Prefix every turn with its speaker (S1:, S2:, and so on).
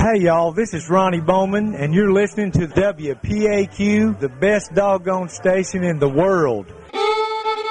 S1: Hey, y'all, this is Ronnie Bowman, and you're listening to WPAQ, the best doggone station in the world.